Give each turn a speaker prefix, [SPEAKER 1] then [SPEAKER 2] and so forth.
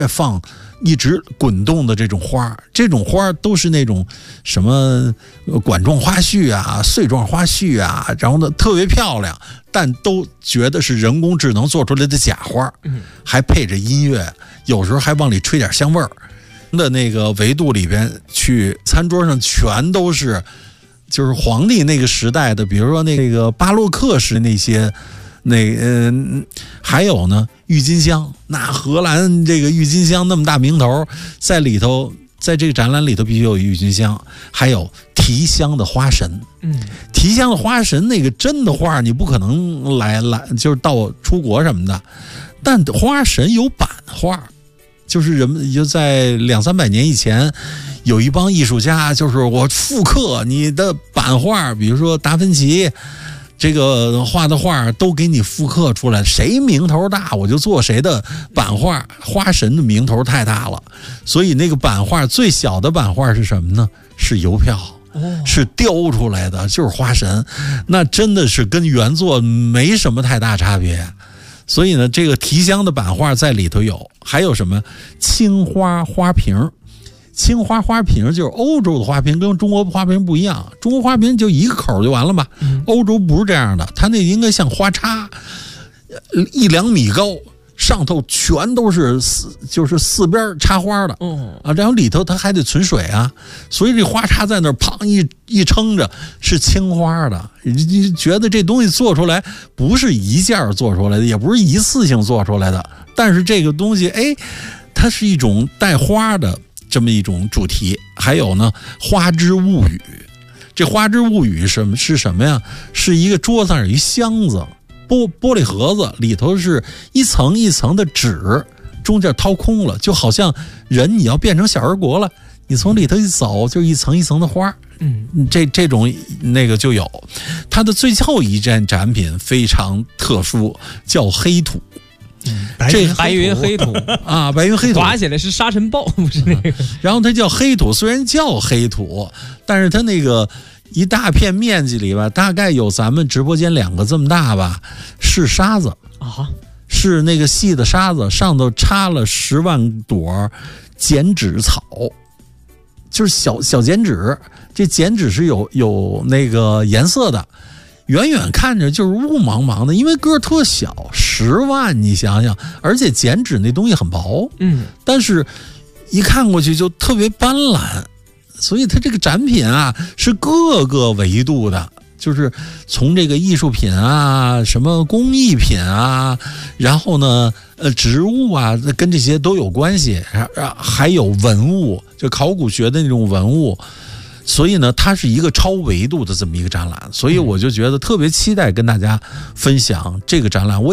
[SPEAKER 1] 放一直滚动的这种花，这种花都是那种什么管状花絮啊、穗状花絮啊，然后呢特别漂亮，但都觉得是人工智能做出来的假花，还配着音乐，有时候还往里吹点香味儿。的那个维度里边去，餐桌上全都是就是皇帝那个时代的，比如说那个巴洛克式那些还有呢郁金香，那荷兰这个郁金香那么大名头，在里头，在这个展览里头必须有郁金香，还有提香的花神。提香的花神那个真的画你不可能来就是到出国什么的，但花神有版画，就是人们就在200-300年以前，有一帮艺术家，就是我复刻你的版画，比如说达芬奇这个画的画都给你复刻出来，谁名头大我就做谁的版画。花神的名头太大了，所以那个版画最小的版画是什么呢？是邮票，是雕出来的，就是花神，那真的是跟原作没什么太大差别。所以呢，这个提香的版画在里头有，还有什么青花花瓶。青花花瓶就是欧洲的花瓶，跟中国花瓶不一样。中国花瓶就一个口就完了吧，欧洲不是这样的，它那应该像花叉，1-2米高，上头全都是就是4边插花的，然后里头它还得存水啊，所以这花叉在那儿砰一撑着是青花的。你觉得这东西做出来不是一件做出来的，也不是一次性做出来的，但是这个东西它是一种带花的这么一种主题。还有呢，花之物语。这花之物语是什么呀？是一个桌子上有一箱子，玻璃盒子，里头是一层一层的纸，中间掏空了，就好像人你要变成小人国了，你从里头一走就一层一层的花。这种那个就有。它的最后一件展品非常特殊，叫黑土。
[SPEAKER 2] 白云黑土
[SPEAKER 1] 啊，白云黑土
[SPEAKER 2] 划起来是沙尘暴，不是那个。
[SPEAKER 1] 然后它叫黑土，虽然叫黑土，但是它那个一大片面积里吧，大概有咱们直播间2个这么大吧，是沙子啊，是那个细的沙子，上头插了10万朵剪纸草，就是小剪纸。这剪纸是有那个颜色的。远远看着就是雾茫茫的，因为个儿特小，10万你想想，而且剪纸那东西很薄，但是一看过去就特别斑斓，所以它这个展品啊是各个维度的，就是从这个艺术品啊、什么工艺品啊，然后呢植物啊，跟这些都有关系，还有文物，就考古学的那种文物。所以呢，它是一个超维度的这么一个展览，所以我就觉得特别期待跟大家分享这个展览。